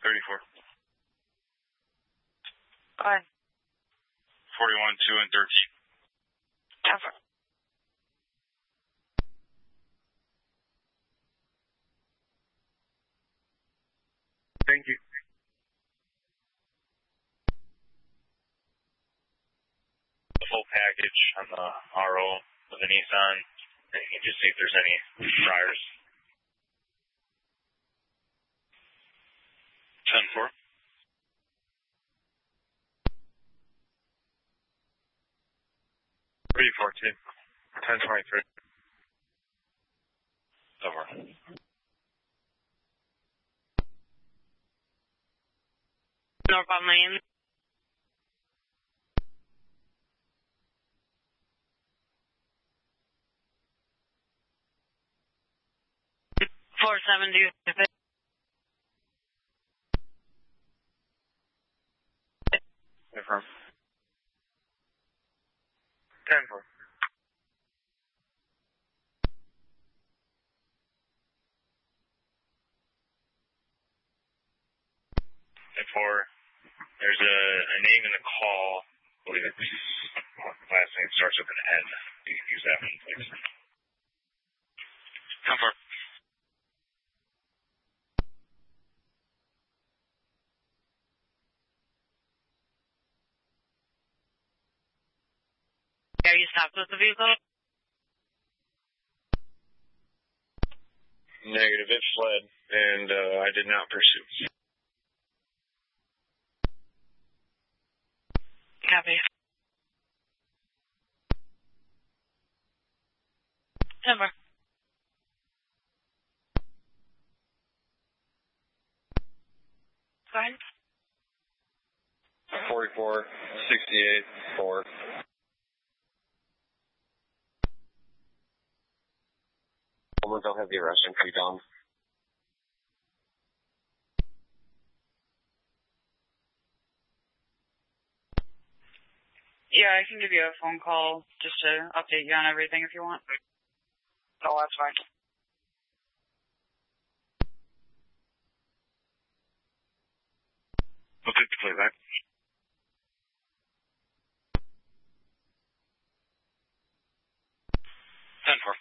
34. Go ahead. 41, 2, and 13. Cover. Thank you. The full package on the RO of the Nissan. And you can just see if there's any fryers. 10-4. 3-4-2. 10-23. Over. Northbound lane. 470. Confirm. 10-4. There's a name in the call. I believe it's last name starts with an N. You can use that one, please. Confirm. Are you stopped with the vehicle? Negative. It fled, and I did not pursue. Copy. 10-4. Go ahead. 44, 68, 4. They'll have the arresting fee done. Yeah, I can give you a phone call just to update you on everything if you want. Oh, that's fine. I'll take the playback. Ten-4.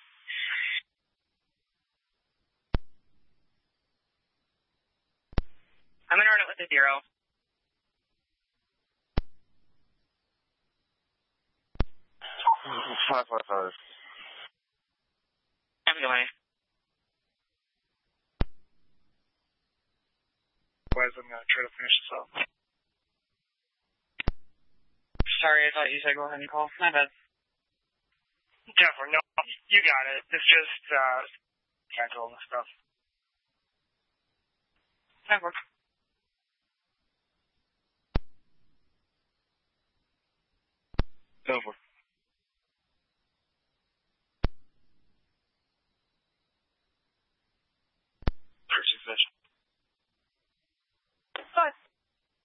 I'm going to run it with a 0. Five. Anyway. Otherwise, I'm going to try to finish this up. Sorry, I thought you said go ahead and call. My bad. Jennifer, no, you got it. It's just, cancel and stuff. Never. Over.